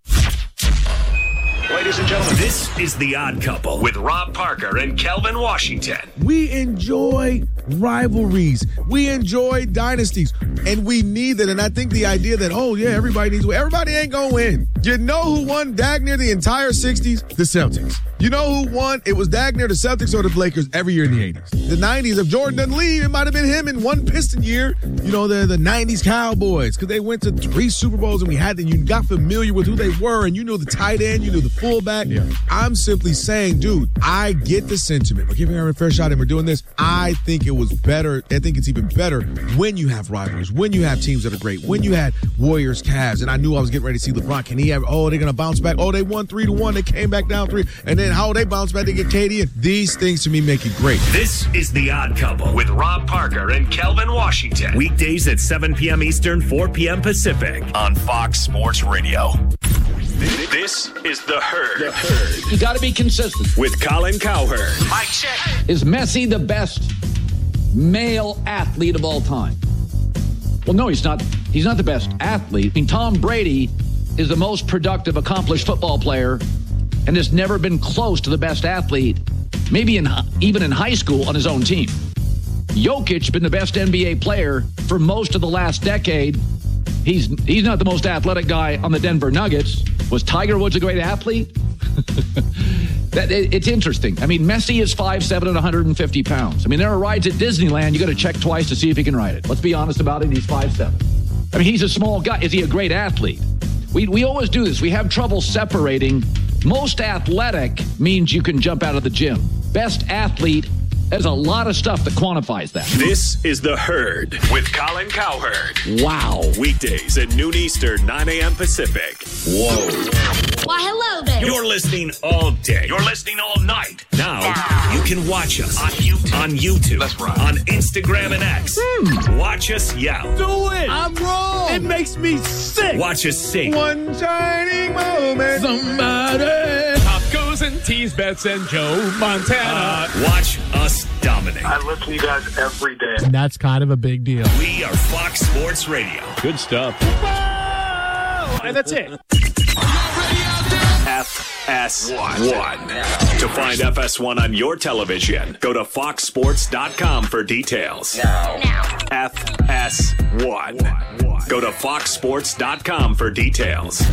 S4: Ladies and gentlemen, this is The Odd Couple with Rob Parker and Kelvin Washington.
S9: We enjoy rivalries. We enjoy dynasties. And we need that. And I think the idea that, everybody needs to win. Everybody ain't going to win. You know who won dang near the entire 60s? The Celtics. You know who won? It was dang near the Celtics or the Lakers every year in the 80s. The 90s, if Jordan doesn't leave, it might have been him in one Piston year. You know, the 90s Cowboys, because they went to 3 Super Bowls and you got familiar with who they were, and you knew the tight end, you knew the fullback. Yeah. I'm simply saying, dude, I get the sentiment. We're giving Aaron a fair shot and we're doing this. I think it was better. I think it's even better when you have rivalries, when you have teams that are great, when you had Warriors, Cavs, and I knew I was getting ready to see LeBron. Can he have, they're going to bounce back. They won 3-1. They came back down 3. And then how they bounce back, they get KD. These things to me make it great.
S4: This is The Odd Couple with Rob Parker and Kelvin Washington. Weekdays at 7 p.m. Eastern, 4 p.m. Pacific on Fox Sports Radio. This is The Herd.
S6: The Herd. You got to be consistent.
S4: With Colin Cowherd.
S6: Mike check. Is Messi the best male athlete of all time? Well, no, he's not. He's not the best athlete. I mean, Tom Brady is the most productive, accomplished football player and has never been close to the best athlete, maybe even in high school on his own team. Jokic been the best NBA player for most of the last decade. He's not the most athletic guy on the Denver Nuggets. Was Tiger Woods a great athlete? It's interesting. I mean, Messi is 5'7" and 150 pounds. I mean, there are rides at Disneyland you got to check twice to see if he can ride it. Let's be honest about it. He's 5'7". I mean, he's a small guy. Is he a great athlete? We always do this. We have trouble separating. Most athletic means you can jump out of the gym. Best athlete, there's a lot of stuff that quantifies that.
S4: This is The Herd with Colin Cowherd.
S6: Wow.
S4: Weekdays at noon Eastern, 9 a.m. Pacific. Whoa.
S5: Why, hello there.
S4: You're listening all day. You're listening all night. Now you can watch us on YouTube. That's right. On Instagram and X. Watch us yell.
S23: Do it.
S9: I'm wrong.
S23: It makes me sick.
S4: Watch us sing.
S9: One shining moment.
S23: Somebody. Top goes and tease bets and Joe Montana.
S4: Watch us dominate.
S7: I listen to you guys every day.
S25: And that's kind of a big deal.
S4: We are Fox Sports Radio.
S1: Good stuff.
S23: Whoa! And that's it.
S4: FS1. To find FS1 on your television, go to foxsports.com for details. Now. FS1. Go to foxsports.com for details.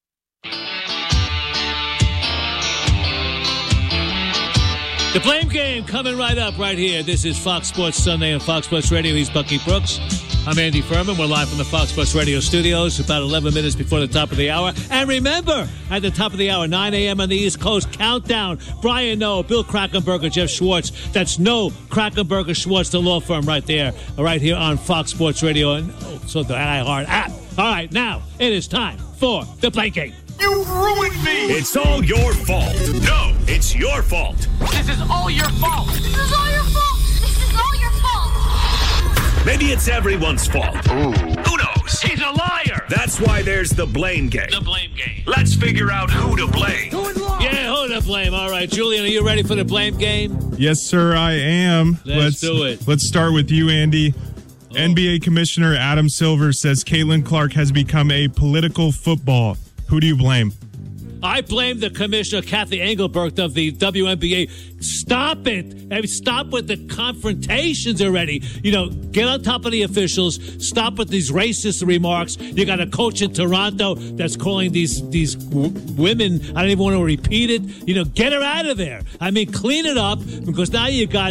S3: The Blame Game coming right up right here. This is Fox Sports Sunday on Fox Sports Radio. He's Bucky Brooks. I'm Andy Furman. We're live from the Fox Sports Radio studios about 11 minutes before the top of the hour. And remember, at the top of the hour, 9 a.m. on the East Coast, countdown. Brian Noe, Bill Krakenberger, Jeff Schwartz. That's Noe, Krakenberger, Schwartz, the law firm right there, right here on Fox Sports Radio. And also the iHeart app. All right, now it is time for the Blame Game.
S4: You ruined me! It's all your fault. No, it's your fault.
S23: This is all your fault.
S5: This is all your fault. This is all your fault.
S4: Maybe it's everyone's fault. Ooh. Who knows?
S23: He's a liar.
S4: That's why there's the Blame Game.
S23: The Blame Game.
S4: Let's figure out who to blame.
S3: Yeah, who to blame. All right, Julian, are you ready for the Blame Game?
S10: Yes, sir, I am.
S3: Let's do it.
S10: Let's start with you, Andy. NBA Commissioner Adam Silver says Caitlin Clark has become a political football. Who do you blame?
S3: I blame the commissioner, Kathy Engelbert of the WNBA. Stop it. I mean, stop with the confrontations already. You know, get on top of the officials. Stop with these racist remarks. You got a coach in Toronto that's calling these women, I don't even want to repeat it. You know, get her out of there. I mean, clean it up, because now you got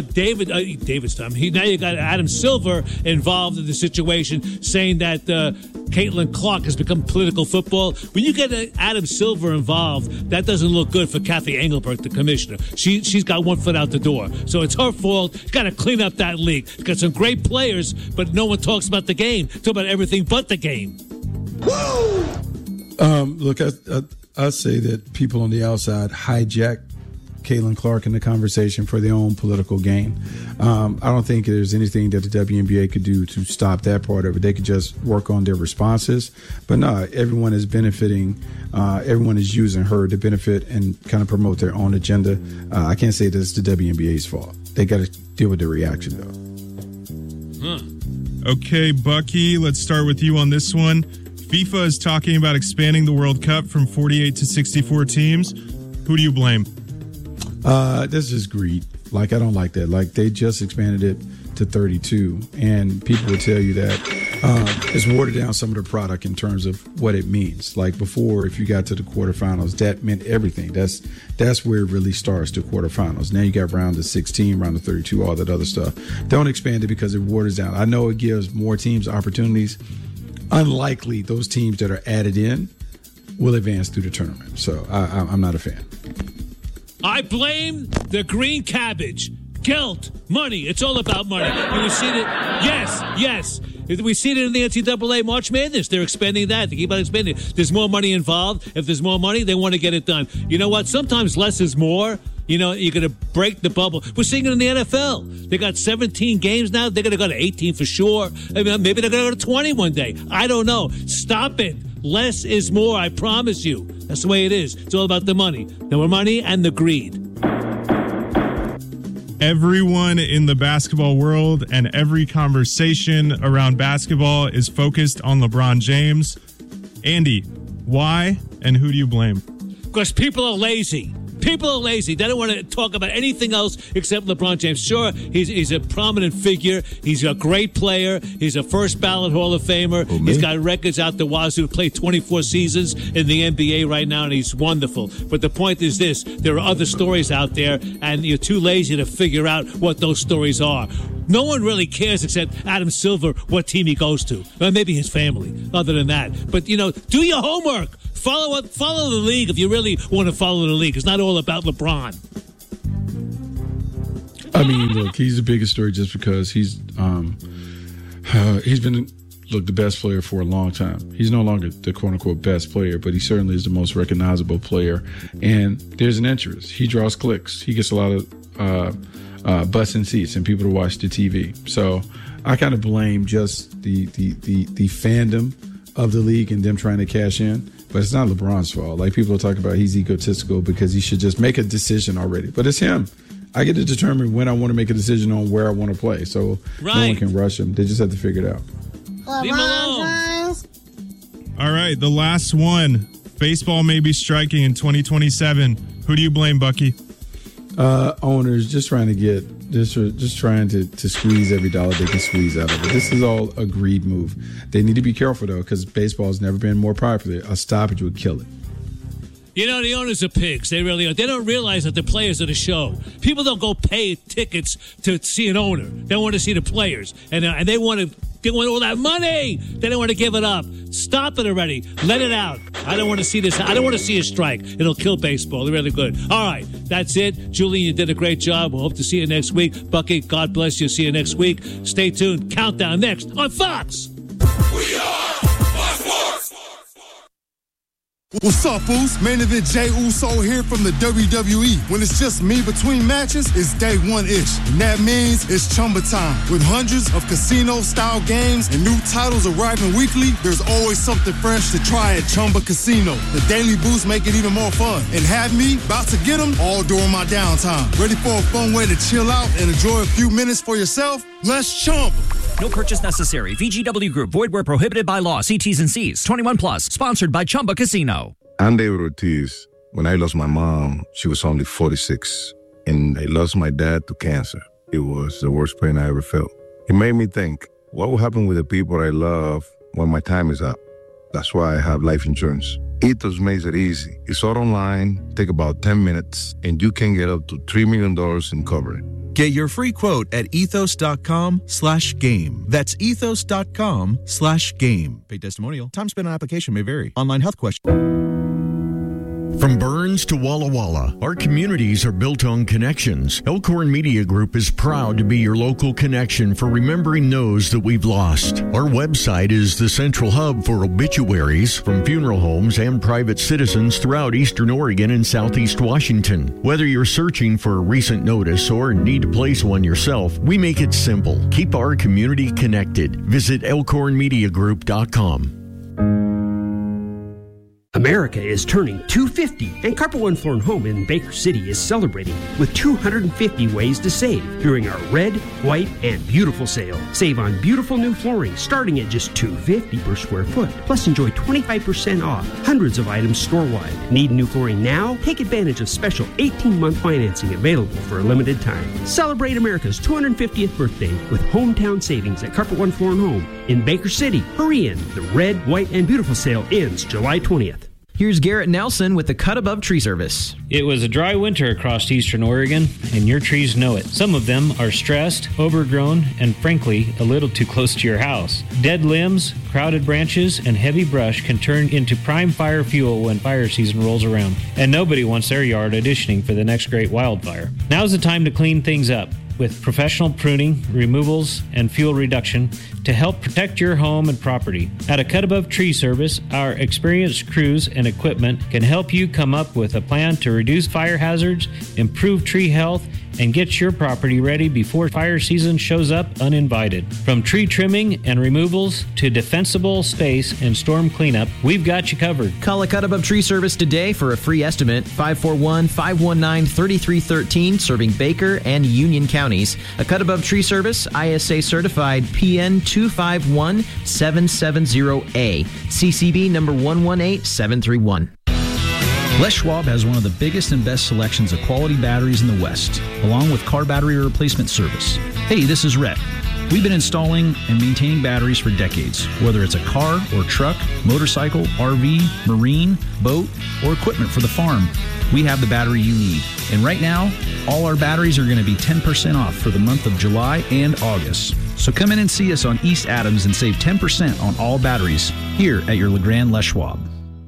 S3: David's time. Now you got Adam Silver involved in the situation, saying that Caitlin Clark has become political football. When you get Adam Silver involved, that doesn't look good for Kathy Engelbert, the commissioner. She's got one foot out the door. So it's her fault. Got to clean up that league. It's got some great players, but no one talks about the game. Talk about everything but the game.
S2: Woo! Look, I say that people on the outside hijack Caitlin Clark in the conversation for their own political gain. I don't think there's anything that the WNBA could do to stop that part of it. They could just work on their responses. But no, everyone is benefiting. Everyone is using her to benefit and kind of promote their own agenda. I can't say that it's the WNBA's fault. They got to deal with the reaction, though.
S10: Okay, Bucky, let's start with you on this one. FIFA is talking about expanding the World Cup from 48 to 64 teams. Who do you blame?
S2: This is greed. Like, I don't like that. Like, they just expanded it to 32, and people would tell you that It's watered down some of the product in terms of what it means. Like before, if you got to the quarterfinals, that meant everything. That's where it really starts, the quarterfinals. Now you got round of 16, round of 32, all that other stuff. Don't expand it because it waters down. I know it gives more teams opportunities. Unlikely those teams that are added in will advance through the tournament. So I'm not a fan.
S3: I blame the green cabbage. Guilt, money. It's all about money. And we see it. Yes. We see it in the NCAA March Madness. They're expanding that. They keep on expanding. There's more money involved. If there's more money, they want to get it done. You know what? Sometimes less is more. You know, you're going to break the bubble. We're seeing it in the NFL. They got 17 games now. They're going to go to 18 for sure. I mean, maybe they're going to go to 20 one day. I don't know. Stop it. Less is more, I promise you. That's the way it is. It's all about the money. The money and the greed.
S10: Everyone in the basketball world and every conversation around basketball is focused on LeBron James. Andy, why and who do you blame?
S3: Because people are lazy. People are lazy. They don't want to talk about anything else except LeBron James. Sure, he's a prominent figure. He's a great player. He's a first ballot Hall of Famer. He's got records out the wazoo. Played 24 seasons in the NBA right now, and he's wonderful. But the point is this. There are other stories out there, and you're too lazy to figure out what those stories are. No one really cares except Adam Silver what team he goes to. Or maybe his family, other than that. But, you know, do your homework. Follow the league if you really want to follow the league. It's not all about LeBron.
S2: I mean, look, he's the biggest story just because he's been the best player for a long time. He's no longer the quote-unquote best player, but he certainly is the most recognizable player. And there's an interest. He draws clicks. He gets a lot of butts and seats and people to watch the TV. So I kind of blame just the fandom of the league and them trying to cash in. But it's not LeBron's fault. Like people are talking about he's egotistical because he should just make a decision already. But it's him. I get to determine when I want to make a decision on where I want to play. So no one can rush him. They just have to figure it out.
S3: Leave him alone.
S10: All right, the last one. Baseball may be striking in 2027. Who do you blame, Bucky?
S2: Owners just trying to squeeze every dollar they can squeeze out of it. This is all a greed move. They need to be careful, though, because baseball has never been more popular. A stoppage would kill it.
S3: You know, the owners are pigs. They really are. They don't realize that the players are the show. People don't go pay tickets to see an owner. They want to see the players. And they want all that money. They don't want to give it up. Stop it already. Let it out. I don't want to see this. I don't want to see a strike. It'll kill baseball. They're really good. All right. That's it. Julian, you did a great job. We'll hope to see you next week. Bucky, God bless you. See you next week. Stay tuned. Countdown next on Fox.
S11: We are Fox Sports. What's up, Foos? Main event Jey Uso here from the WWE. When it's just me between matches, it's day one-ish. And that means it's Chumba time. With hundreds of casino-style games and new titles arriving weekly, there's always something fresh to try at Chumba Casino. The daily boosts make it even more fun. And have me about to get them all during my downtime. Ready for a fun way to chill out and enjoy a few minutes for yourself? Let's Chumba.
S8: No purchase necessary. VGW Group. Void where prohibited by law. See T's and C's. 21 plus. Sponsored by Chumba Casino.
S12: I'm David Ortiz. When I lost my mom, she was only 46. And I lost my dad to cancer. It was the worst pain I ever felt. It made me think, what will happen with the people I love when my time is up? That's why I have life insurance. Ethos makes it easy. It's all online, take about 10 minutes, and you can get up to $3 million in coverage.
S13: Get your free quote at ethos.com/game. That's ethos.com/game. Paid testimonial. Time spent on application may vary. Online health question.
S14: From Burns to Walla Walla, our communities are built on connections. Elkhorn Media Group is proud to be your local connection for remembering those that we've lost. Our website is the central hub for obituaries from funeral homes and private citizens throughout Eastern Oregon and Southeast Washington. Whether you're searching for a recent notice or need to place one yourself, we make it simple. Keep our community connected. Visit elkhornmediagroup.com.
S15: America is turning 250, and Carpet One Floor & Home in Baker City is celebrating with 250 ways to save during our red, white, and beautiful sale. Save on beautiful new flooring starting at just $250 per square foot. Plus, enjoy 25% off hundreds of items store-wide. Need new flooring now? Take advantage of special 18-month financing available for a limited time. Celebrate America's 250th birthday with hometown savings at Carpet One Floor & Home in Baker City. Hurry in. The red, white, and beautiful sale ends July 20th.
S16: Here's Garrett Nelson with the Cut Above Tree Service.
S17: It was a dry winter across eastern Oregon, and your trees know it. Some of them are stressed, overgrown, and frankly, a little too close to your house. Dead limbs, crowded branches, and heavy brush can turn into prime fire fuel when fire season rolls around, and nobody wants their yard auditioning for the next great wildfire. Now's the time to clean things up with professional pruning, removals, and fuel reduction to help protect your home and property. At a Cut Above Tree Service, our experienced crews and equipment can help you come up with a plan to reduce fire hazards, improve tree health, and get your property ready before fire season shows up uninvited. From tree trimming and removals to defensible space and storm cleanup, we've got you covered.
S16: Call a Cut Above Tree Service today for a free estimate. 541-519-3313, serving Baker and Union counties. A Cut Above Tree Service, ISA certified PN 251-770A. CCB number 118731.
S18: Les Schwab has one of the biggest and best selections of quality batteries in the West, along with car battery replacement service. Hey, this is Rhett. We've been installing and maintaining batteries for decades, whether it's a car or truck, motorcycle, RV, marine, boat, or equipment for the farm. We have the battery you need. And right now, all our batteries are going to be 10% off for the month of July and August. So come in and see us on East Adams and save 10% on all batteries here at your LeGrand Les Schwab.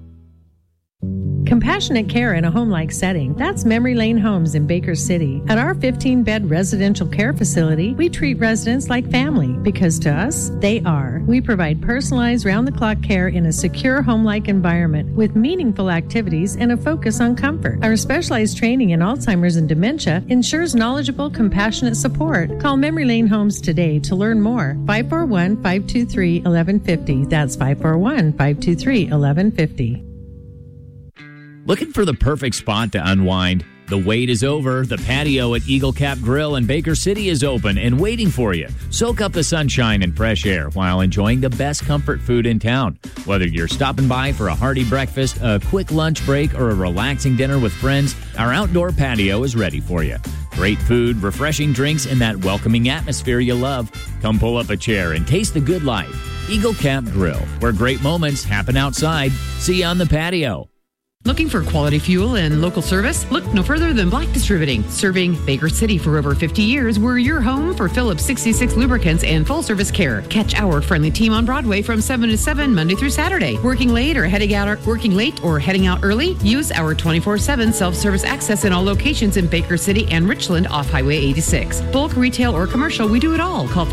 S19: Compassionate care in a home-like setting. That's Memory Lane Homes in Baker City. At our 15-bed residential care facility, we treat residents like family because to us, they are. We provide personalized round-the-clock care in a secure home-like environment with meaningful activities and a focus on comfort. Our specialized training in Alzheimer's and dementia ensures knowledgeable, compassionate support. Call Memory Lane Homes today to learn more. 541-523-1150. That's 541-523-1150.
S26: Looking for the perfect spot to unwind? The wait is over. The patio at Eagle Cap Grill in Baker City is open and waiting for you. Soak up the sunshine and fresh air while enjoying the best comfort food in town. Whether you're stopping by for a hearty breakfast, a quick lunch break, or a relaxing dinner with friends, our outdoor patio is ready for you. Great food, refreshing drinks, and that welcoming atmosphere you love. Come pull up a chair and taste the good life. Eagle Cap Grill, where great moments happen outside. See you on the patio.
S27: Looking for quality fuel and local service? Look no further than Black Distributing. Serving Baker City for over 50 years, we're your home for Phillips 66 lubricants and full-service care. Catch our friendly team on Broadway from 7 to 7 Monday through Saturday. Working late or heading out early? Use our 24/7 self-service access in all locations in Baker City and Richland off Highway 86. Bulk, retail, or commercial, we do it all. Call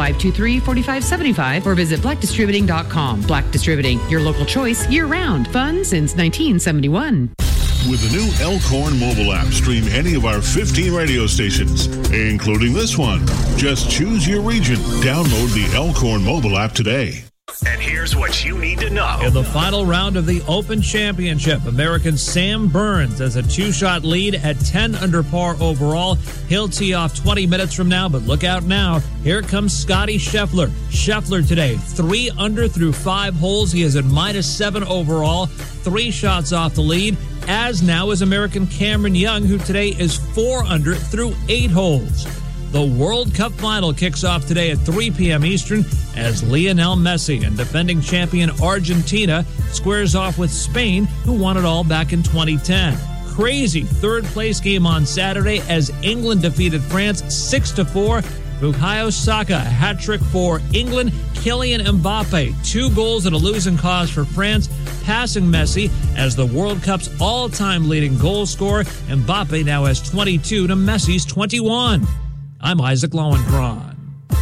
S27: 523-4575 or visit blackdistributing.com. Black Distributing, your local choice year-round. Fun since 1971.
S22: With the new Elkhorn mobile app, stream any of our 15 radio stations, including this one. Just choose your region. Download the Elkhorn mobile app today.
S4: And here's what you need to know.
S3: In the final round of the Open Championship, American Sam Burns has a 2-shot lead at 10 under par overall. He'll tee off 20 minutes from now, but look out now. Here comes Scotty Scheffler. Scheffler today, 3 under through 5 holes. He is at -7 overall, 3 shots off the lead, as now is American Cameron Young, who today is 4 under through 8 holes. The World Cup final kicks off today at 3 p.m. Eastern as Lionel Messi and defending champion Argentina squares off with Spain, who won it all back in 2010. Crazy third-place game on Saturday as England defeated France 6-4. Bukayo Saka, a hat-trick for England. Kylian Mbappe, 2 goals at a losing cause for France, passing Messi as the World Cup's all-time leading goal scorer. Mbappe now has 22 to Messi's 21. I'm Isaac Lowenkron.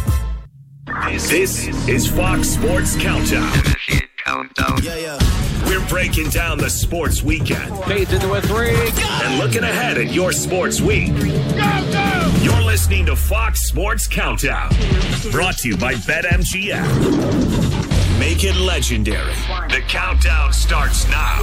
S4: This is Fox Sports Countdown. We're breaking down the sports weekend.
S23: Fades into a 3.
S4: And looking ahead at your sports week. You're listening to Fox Sports Countdown. Brought to you by BetMGM.
S1: make it legendary.
S4: The countdown starts now.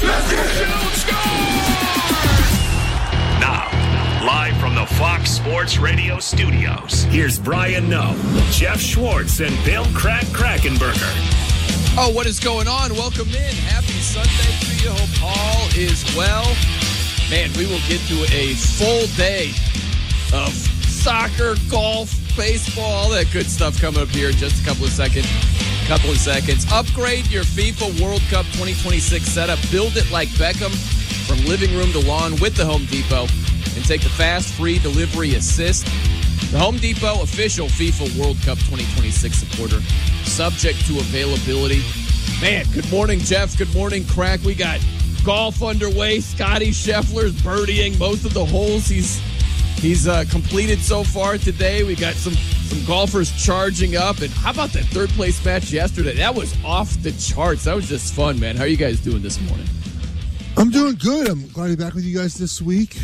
S4: Now, live from the Fox Sports Radio studios, here's Brian Noe, Jeff Schwartz, and Bill Krackenberger.
S6: Oh, what is going on? Welcome in. Happy Sunday to you. Hope all is well. Man, we will get to a full day of soccer, golf, baseball, all that good stuff coming up here in just a couple of seconds. Upgrade your FIFA World Cup 2026 setup. Build it like Beckham from living room to lawn with the Home Depot and take the fast, free delivery assist. The Home Depot official FIFA World Cup 2026 supporter, subject to availability. Man, good morning, Jeff. Good morning, Crack. We got golf underway. Scotty Scheffler's birdieing most of the holes he's completed so far today. We got some golfers charging up. And how about that third place match yesterday? That was off the charts. That was just fun, man. How are you guys doing this morning?
S7: I'm doing good. I'm glad to be back with you guys this week.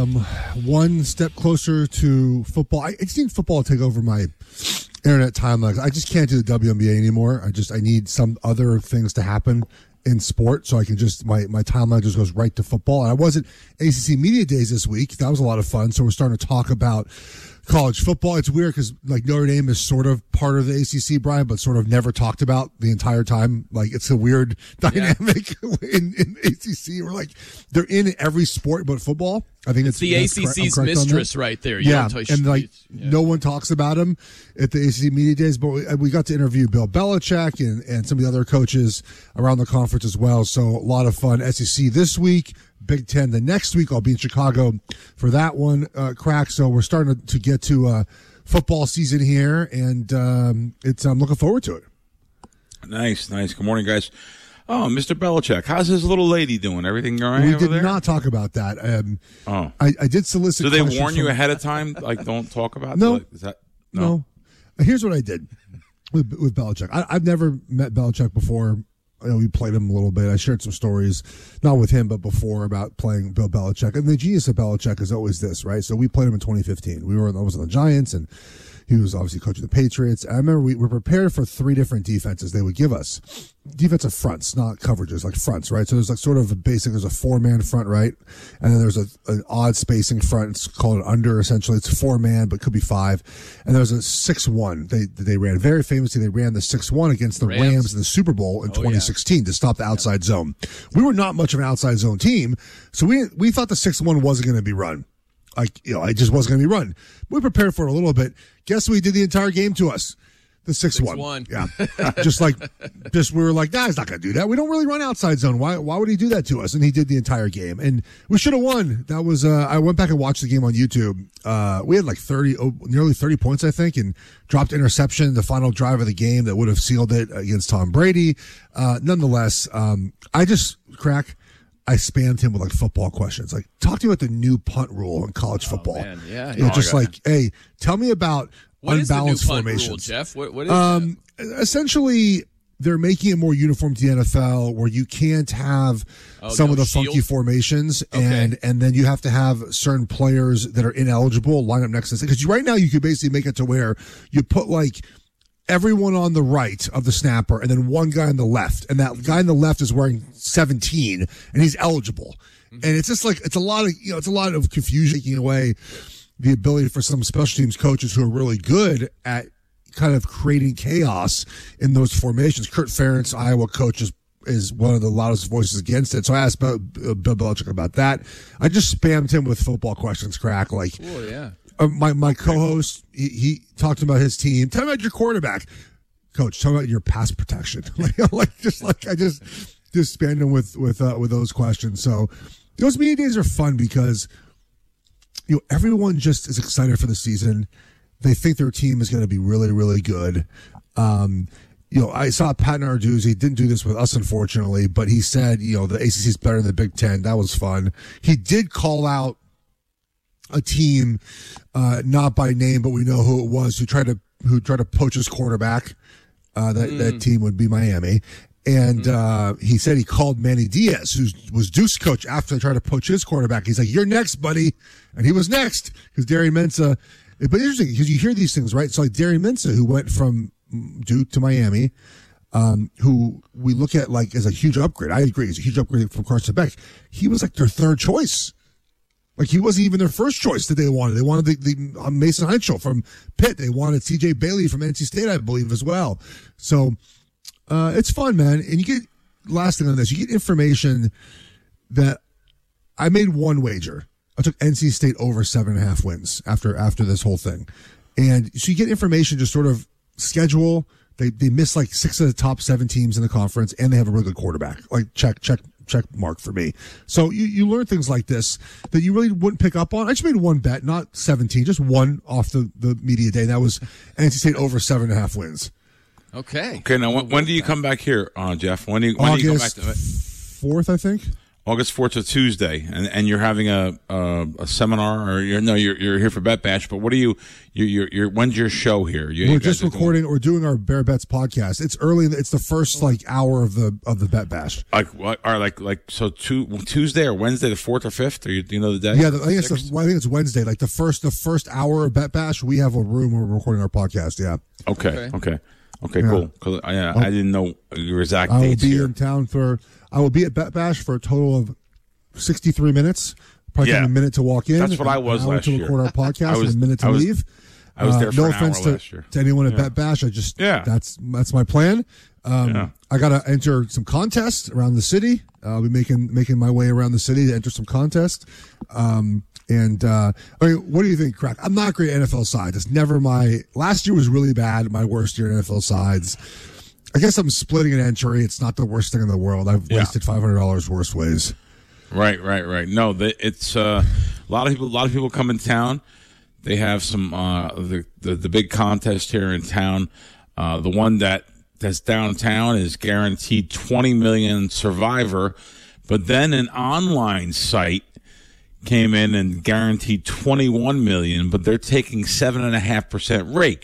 S7: One step closer to football. I just need football to take over my internet timeline. I just can't do the WNBA anymore. I need some other things to happen in sport, so I can just my timeline just goes right to football. And I was at ACC Media Days this week. That was a lot of fun. So we're starting to talk about college football. It's weird because like Notre Dame is sort of part of the ACC, Brian, but sort of never talked about the entire time. Like it's a weird dynamic in ACC. We're like they're in every sport but football. I think it's
S6: the ACC's mistress right there.
S7: No one talks about him at the ACC Media Days, but we got to interview Bill Belichick and some of the other coaches around the conference as well. So a lot of fun. SEC this week, Big Ten the next week. I'll be in Chicago for that one, Crack. So we're starting to get to football season here, and I'm looking forward to it.
S9: Nice. Good morning, guys. Oh, Mr. Belichick, how's his little lady doing? Everything all right
S7: We
S9: over
S7: did
S9: there?
S7: not talk about that. I did solicit.
S9: Do they warn you ahead of time? Like, don't talk about
S7: No.
S9: that? Is that
S7: No. Here's what I did with Belichick. I've never met Belichick before. I know we played him a little bit. I shared some stories, not with him, but before about playing Bill Belichick. And the genius of Belichick is always this, right? So we played him in 2015. I was on the Giants, and he was obviously coaching the Patriots. I remember we were prepared for 3 different defenses they would give us. Defensive fronts, not coverages, like fronts, right? So there's like sort of there's a 4-man front, right? And then there's an odd spacing front. It's called an under, essentially. It's 4-man, but could be 5. And there's a 6-1. They ran very famously. They ran the 6-1 against the Rams in the Super Bowl in 2016 to stop the outside zone. We were not much of an outside zone team, so we thought the 6-1 wasn't going to be run. It just wasn't going to be run. We prepared for it a little bit. Guess what he did the entire game to us? The 6-1. Yeah. We were like, nah, he's not going to do that. We don't really run outside zone. Why would he do that to us? And he did the entire game. And we should have won. That was, I went back and watched the game on YouTube. We had like nearly 30 points, I think, and dropped interception, the final drive of the game that would have sealed it against Tom Brady. Nonetheless, I spammed him with like football questions. Like, talk to me about the new punt rule in college football.
S6: Man, yeah.
S7: Hey, tell me about
S6: what
S7: unbalanced
S6: is the new
S7: formations.
S6: punt rule, Jeff? What is that?
S7: Essentially, they're making it more uniform to the NFL, where you can't have some of the funky formations, and then you have to have certain players that are ineligible line up next to this. Because right now, you could basically make it to where you put like everyone on the right of the snapper and then one guy on the left, and that guy on the left is wearing 17 and he's eligible. And it's just like it's a lot of confusion, taking away the ability for some special teams coaches who are really good at kind of creating chaos in those formations. Kurt Ferentz, Iowa coach, is one of the loudest voices against it. So I asked Bill Belichick about that. I just spammed him with football questions, Crack. Like, my co-host, he talked about his team. Tell me about your quarterback, coach. Tell me about your pass protection. I just spammed him with those questions. So those media days are fun because everyone just is excited for the season. They think their team is going to be really, really good. I saw Pat Narduzzi didn't do this with us, unfortunately, but he said, the ACC is better than the Big Ten. That was fun. He did call out a team, not by name, but we know who it was, who tried to poach his quarterback. That team would be Miami. And he said he called Manny Diaz, who was Duke's coach, after they tried to poach his quarterback. He's like, "You're next, buddy," and he was next because Darian Mensah. But interesting because you hear these things, right? So like Darian Mensah, who went from Duke to Miami, who we look at like as a huge upgrade. I agree, it's a huge upgrade from Carson Beck. He was like their third choice. Like he wasn't even their first choice that they wanted. They wanted the Mason Heinschel from Pitt. They wanted C.J. Bailey from NC State, I believe, as well. So it's fun, man. And you get, last thing on this, you get information that I made one wager. I took NC State over 7.5 wins after this whole thing. And so you get information, just sort of schedule. They miss like 6 of the top 7 teams in the conference, and they have a really good quarterback. Like check mark for me. So you learn things like this that you really wouldn't pick up on. I just made one bet, not 17, just one off the media day. That was NC State over 7.5 wins.
S6: Okay.
S9: Okay. Now, when do you come back here, Jeff? When do you come back to it?
S7: 4th, I think.
S9: August 4th to Tuesday, and you're having a seminar, or you're here for Bet Bash. But what are you're when's your show here?
S7: We're just recording. We're doing our Bear Bets podcast. It's early. It's the first hour of the Bet Bash.
S9: Like what? Are so Tuesday or Wednesday, the 4th or 5th? Do you know the day?
S7: Yeah, I think it's Wednesday. Like the first hour of Bet Bash, we have a room where we're recording our podcast. Yeah.
S9: Okay. Cool. Because I didn't know your exact dates.
S7: I will be in town I will be at Bet Bash for a total of 63 minutes. Probably a minute to walk in.
S9: That's what I was last year.
S7: To record our podcast and a minute to leave.
S9: I was there for
S7: no
S9: an
S7: offense
S9: hour last year.
S7: to anyone at Bet Bash. That's my plan. I got to enter some contests around the city. I'll be making my way around the city to enter some contests. What do you think, Crack? I'm not great at NFL sides. It's never last year was really bad. My worst year in NFL sides. I guess I'm splitting an entry. It's not the worst thing in the world. I've wasted $500 worse ways.
S9: Right. No, it's a lot of people come in town. They have some the big contest here in town. The one that's downtown is guaranteed $20 million Survivor, but then an online site came in and guaranteed $21 million, but they're taking 7.5% rake.